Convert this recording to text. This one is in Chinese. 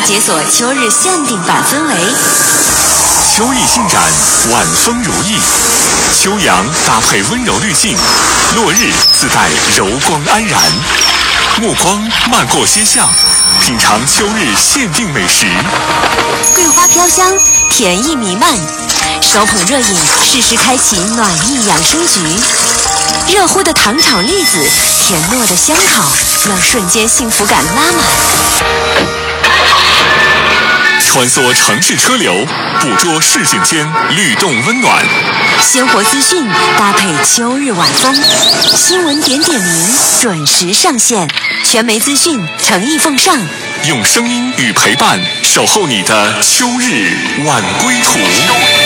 解锁秋日限定版氛围。 秋意欣然，晚风如意。秋阳搭配温柔滤镜，落日自带柔光安然。目光漫过街巷，品尝秋日限定美食。 桂花飘香，甜意弥漫。手捧热饮，适时开启暖意养生局。热乎的糖炒栗子，甜糯的香烤，让瞬间幸福感拉满。 穿梭城市车流，捕捉市井间律动温暖。 鲜活资讯搭配秋日晚风，新闻点名准时上线，全媒资讯诚意奉上， 用声音与陪伴守候你的秋日晚归途。